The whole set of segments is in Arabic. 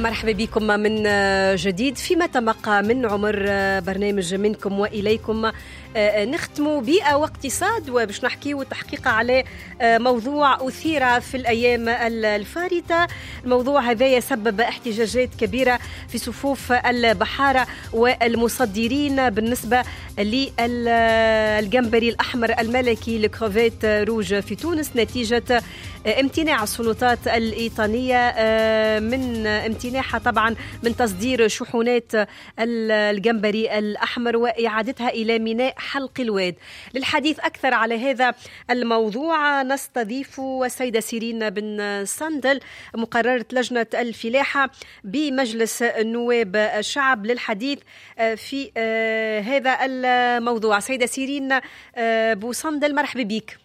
مرحبا بكم من جديد فيما تبقى من عمر برنامج منكم وإليكم. نختم بيئة واقتصاد وباش نحكي والتحقيق على موضوع أثير في الأيام الفارطة. الموضوع هذا يسبب احتجاجات كبيرة في صفوف البحارة والمصدرين بالنسبة للجمبري الأحمر الملكي الكروفيت روج في تونس نتيجة امتناع السلطات الإيطالية من امتناعها طبعا من تصدير شحونات الجمبري الأحمر وإعادتها إلى ميناء حلق الواد. للحديث أكثر على هذا الموضوع نستضيف السيدة سيرين بن صندل مقررة لجنة الفلاحة بمجلس النواب الشعب للحديث في هذا الموضوع. سيدة سيرين بو صندل مرحبا بك.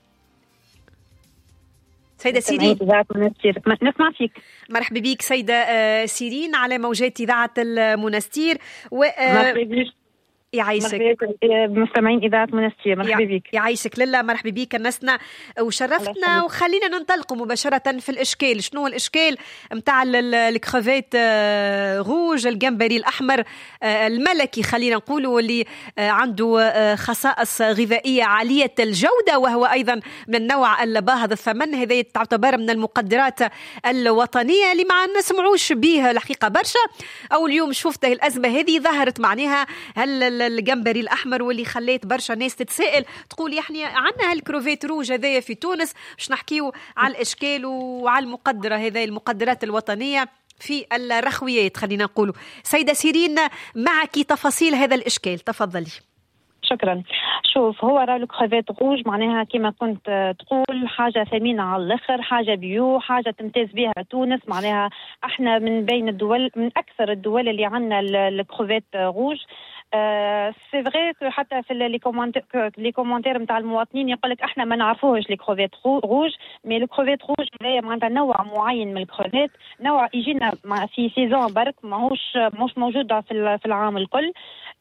سيدة سيرين نسمع فيك. مرحبا بك سيدة سيرين على موجات إذاعة المنستير مرحبا بك. يعيشك مستمعين إذاعة منستير. مرحبا بك. يعيشك لله. مرحبا بك النسنا وشرفتنا. وخلينا ننطلق مباشرة في الإشكال. شنو الإشكال متاع الكروفيت روج الجمبري الأحمر الملكي خلينا نقول واللي عنده خصائص غذائية عالية الجودة وهو أيضا من النوع الباهظ الثمن. هذا تعتبر من المقدرات الوطنية اللي ما نسمعوش به الحقيقة برشا. أو اليوم شفت الأزمة هذه ظهرت معناها هل الجمبري الأحمر واللي خليت برشا ناس تتسائل تقول يعني عنا هالكروفيت روج هذايا في تونس باش نحكيو على الإشكال وعلى المقدرة هذه المقدرات الوطنية في الرخويات خلينا نقولوا. سيدة سيرين معك تفاصيل هذا الإشكال تفضلي. شكرا. شوف هو راه الكروفيت روج معناها كما كنت تقول حاجة ثمينة على الآخر، حاجة بيو، حاجة تمتاز بها تونس. معناها احنا من بين الدول من أكثر الدول اللي عندنا الكروفيت روج. سي فغي حتى في لي كومونتير نتاع المواطنين يقول لك احنا ما نعرفوهش لي كروفيت روج، مي لو كروفيت روج هذايا معناتها نوع معين من الكروفيت، نوع يجينا في سيزون برك ماهوش موجود في العام الكل.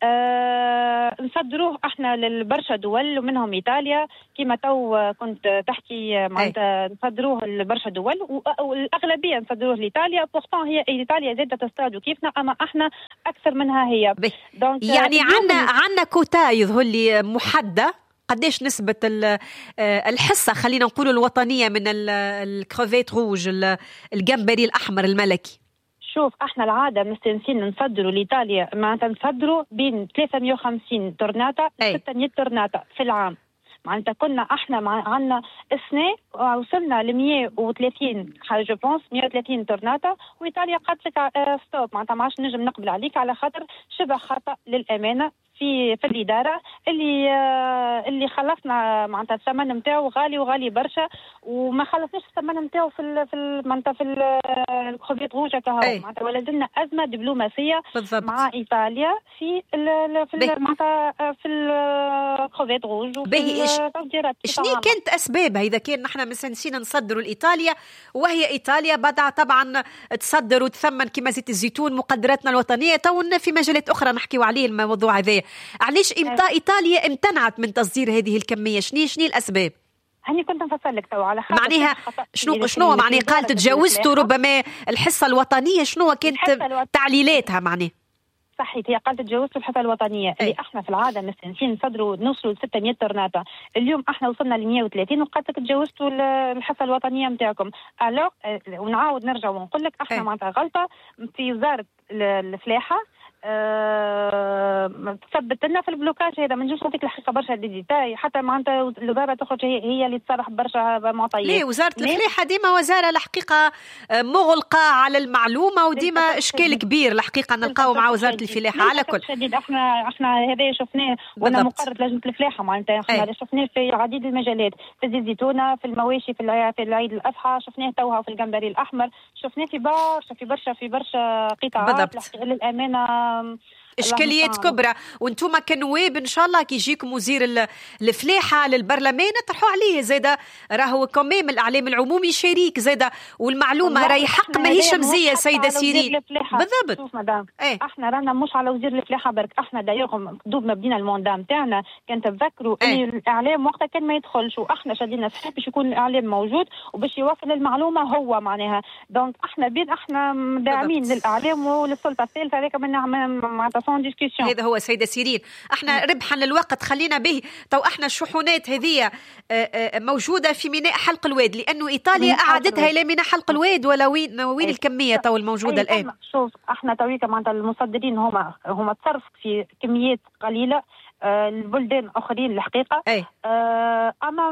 نصدروه احنا للبرشا دول ومنهم ايطاليا كما تو كنت تحكي معناتها نصدروه لبرشا دول والاغلبيه نصدروه لايطاليا. بورتون هي ايطاليا زادت تصطادوا كيفنا اما احنا اكثر منها هي. يعني عنا كوتا يظهر لي محدده. قديش نسبة الحصة خلينا نقول الوطنية من الكروفيت روج الجمبري الأحمر الملكي؟ شوف احنا العادة مستنسين نصدروا لإيطاليا معناتها نصدروا بين 350 طرناطة 600 طرناطة في العام. معناتها كنا احنا عندنا السنة وصلنا ل 130 حاجة بونس 130 طرناطة وإيطاليا قالت لك ستوب معناتها ما عادش نجم نقبل عليك على خاطر شبه خطأ للأمانة في الإدارة اللي خلصنا معناتها الثمن نتاعو غالي برشا وما خلصناش الثمن نتاعو في معناتها في الكروفيت روج كهو معناتها ولازلنا أزمة دبلوماسية بالضبط مع إيطاليا في معناتها في الكروفيت روج وفي التصديرات. شنو كانت أسبابها إذا كان نحن مسنسين نصدروا لإيطاليا وهي إيطاليا بدأ طبعا تصدر وتثمن كما زيت الزيتون مقدراتنا الوطنية. تونا في مجالات أخرى نحكيو عليه الموضوع هذا. علاش إيطاليا امتنعت من تصدير هذه الكمية؟ شنو الأسباب؟ هني كنت نفسر لك تو على خاطر معناها شنو معناها قالت تجاوزتوا ربما الحصة الوطنية؟ شنو كانت تعليلاتها معناها؟ صحيح هي قالت تجاوزتوا الحصة الوطنية اللي احنا في العادة مستنسين نصدروا نوصلوا ل 600 طرناطة. اليوم احنا وصلنا ل 130 وقالت لك تجاوزتوا الحصة الوطنية نتاعكم. الو ونعاود نرجع ونقول لك احنا معناتها غلطة في وزارة الفلاحة تثبت لنا في البلوكاج هذا. ما نجمش نعطيك الحقيقه برشا ديتاي حتى معناتها الوزاره تخرج هي اللي تصرح برشا معطيات. ليه وزاره الفلاحه ديما وزاره الحقيقه مغلقه على المعلومه وديما اشكال كبير الحقيقه نلقاو مع وزاره الفلاحه على كل شديد. احنا هذا شفناه وانا مقرر لجنه الفلاحه معناتها احنا شفناه في عديد المجالات في زيت الزيتونه في المواشي في العيد الاضحى شفناه توها في الجمبري الاحمر شفناه في برشا قطاعات للامانه اشكاليات كبرى، وانتم كنواب ان شاء الله كي يجيكم وزير الفلاحه للبرلمان طرحوا عليه زاده، راهو كمام الاعلام العمومي شريك زاده، والمعلومه راهي حق ماهيش مزيه سيده سيرين. بالضبط. شوف مدام، احنا رانا مش على وزير الفلاحه برك، احنا دايرهم دوب ما بدينا الموندام تاعنا كان تتذكروا ان الاعلام وقتها كان ما يدخلش، واحنا شادينا صحيح باش يكون الاعلام موجود وباش يوصل المعلومه هو معناها. دونك احنا داعمين للاعلام وللسلطه الثالثه، هذاك معناتها سون ديسكسيون. هذا هو سيده سيرين. احنا ربحا للوقت خلينا به تو احنا الشحونات هذه موجوده في ميناء حلق الواد، لانه ايطاليا اعادتها الى ميناء حلق الواد، ولا وين الكميه تو الموجوده الان؟ شوف احنا تويكا معناتها المصدرين هما تصرف في كميات قليله، البلدان اخرين الحقيقه اما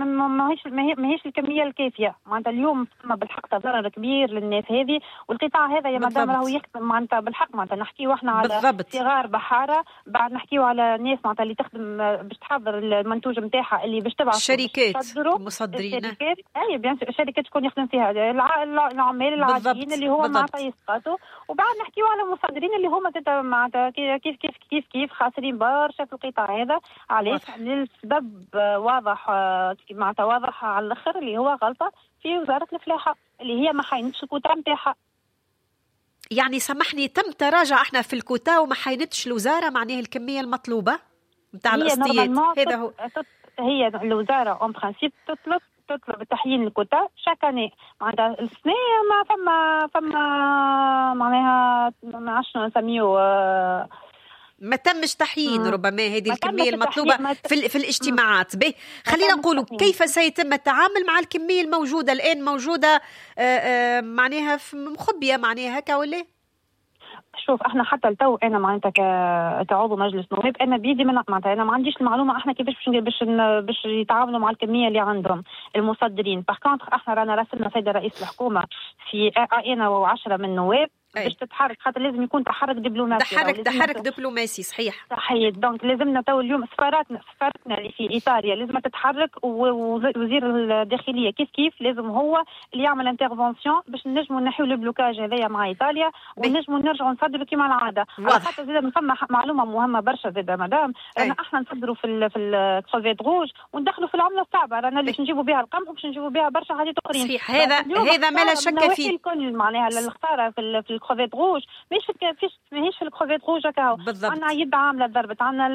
ماهيش الكميه الكافيه. معناتها اليوم ثم بالحق ضرر كبير للناس هذه، والقطاع هذا يا مدام راهو يخدم معناتها بالحق. معناتها نحكيو احنا على صغار بحاره، بعد نحكيو على ناس معناتها اللي تخدم باش تحضر المنتوج نتاعها اللي باش تبعث شركات المصدرين. بيان الشركات تكون يخدم فيها العمال العاديين اللي هو معناتها يسقطوا، وبعد نحكيو على المصدرين اللي هما معناتها كيف خاسرين برشا في القطاع هذا. علاش؟ للسبب واضح، معناتها واضح على الاخر، اللي هو غلطه في وزاره الفلاحه اللي هي ما حينتش الكوتا نتاعها. يعني سامحني، تم تراجع احنا في الكوتا وما حينتش الوزاره معناها الكميه المطلوبه نتاع الاسطيات. هذا هو. هي الوزاره اون برانسيب تطلب تحيين الكوتا شاكاني. معناتها السنه ما فما معناها ما عرفش نسميو ما تمش تحيين ربما هذه الكمية المطلوبة في الاجتماعات. به خلينا نقولوا كيف سيتم التعامل مع الكمية الموجودة الآن موجودة معناها مخبية معناها هكا ولا؟ شوف احنا حتى التو انا معناتها كعضو مجلس نواب انا بيدي معناتها انا ما عنديش المعلومه احنا كيفاش باش يتعاملوا مع الكميه اللي عندهم المصدرين. باغ كونتر احنا رانا راسلنا سيد رئيس الحكومه في انا و10 من النواب باش تتحرك، خاطر لازم يكون تحرك دبلوماسي. تحرك دبلوماسي صحيح. صحيح. دونك لازمنا تو اليوم سفارتنا اللي في ايطاليا لازم تتحرك، ووزير الداخليه كيف لازم هو اللي يعمل انترفونسيون باش نجموا نحيو البلوكاج هذايا مع ايطاليا ونجموا نرجعوا نصدروا كما العاده. على خاطر زاد فما معلومه مهمه برشا زاد مدام، رانا احنا نصدروا في الكروفيت روج وندخلوا في العمله الصعبه، رانا باش نجيبوا بها القمح وباش نجيبوا بها برشا حاجات اخرين. صحيح. هذا ما لا شك فيه. الكل معناها الخساره في الكروفيت روج ماهيش في الكروفيت روج هكاو. عندنا يد عامله ضربت، عندنا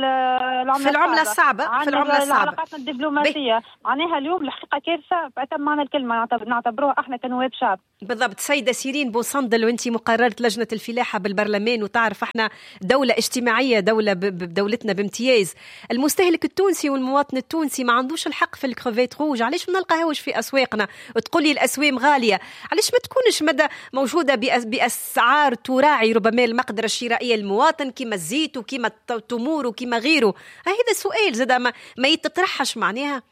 العمله الصعبه، علاقاتنا الدبلوماسيه. معناها اليوم الحقيقه كارثه بأتم معنى الكلمه نعتبروها احنا كنواب شعب. بالضبط. سيده سيرين بوصندل، وانت مقرره لجنه الفلاحه بالبرلمان، وتعرف احنا دوله اجتماعيه، بدولتنا بامتياز. المستهلك التونسي والمواطن التونسي ما عندوش الحق في الكروفيت روج. علاش ما نلقاهوش في اسواقنا؟ وتقولي الاسواق غاليه، علاش ما تكونش مدى موجوده باسعار تراعي ربما المقدره الشرائيه للمواطن، كما الزيت وكما التمور وكما غيره؟ هذا سؤال زاد ما يتطرحش معناها.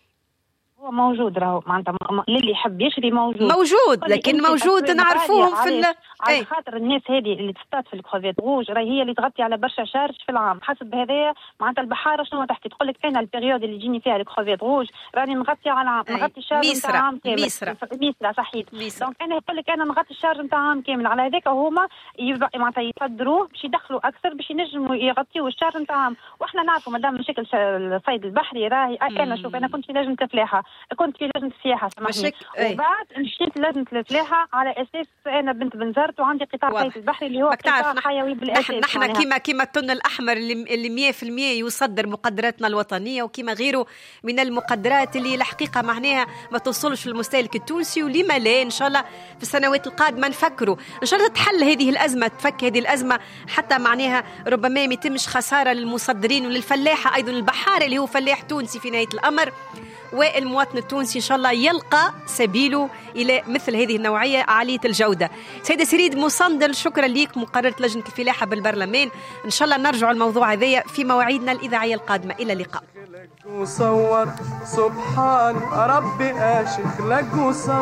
هو موجود راهو معناتها للي يحب يشري موجود لكن موجود نعرفوهم في على خاطر الناس هذه اللي تصطاد في الكروفيت روج راهي هي اللي تغطي على برشا شارج في العام. حسب هذايا معناتها البحاره شنو تحكي، تقول لك انا البيريود اللي يجيني فيها الكروفيت روج راني نغطي على العام، نغطي الشارج نتاع عام كامل. ميسرا صحيح. دونك انا يقول لك انا نغطي الشارج نتاع عام كامل. على هذاك هما معناتها يصدروه باش يدخلوا اكثر باش ينجموا يغطيوا الشارج نتاع عام. واحنا نعرفوا مادام مشاكل الصيد البحري راهي انا شوف انا كنت في لجنه الفلاحه، كنت في لجنه السياحه سامحني، وبعد مشيت لجنه الفلاحه على اساس انا بنت بنزرت وعندي قطاع صيد البحري اللي هو قطاع حيوي بالاساس. نحن كما التن الاحمر اللي 100% يصدر مقدراتنا الوطنيه، وكما غيره من المقدرات اللي الحقيقه معناها ما توصلش للمستهلك التونسي. ولما لا ان شاء الله في السنوات القادمه نفكروا ان شاء الله تحل هذه الازمه، تفك هذه الازمه حتى معناها ربما ما يتمش خساره للمصدرين وللفلاحه ايضا البحار اللي هو فلاح تونسي في نهايه الامر، والمواطن التونسي إن شاء الله يلقى سبيله إلى مثل هذه النوعية عالية الجودة. سيدة سيرين بوصندل، شكرا ليك، مقررة لجنة الفلاحة بالبرلمان. إن شاء الله نرجع الموضوع هذا في مواعيدنا الإذاعية القادمة. إلى اللقاء.